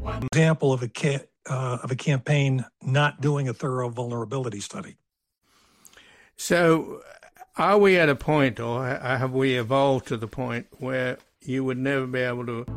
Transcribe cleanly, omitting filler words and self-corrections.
Example of a campaign not doing a thorough vulnerability study. So are we at a point, or have we evolved to the point where you would never be able to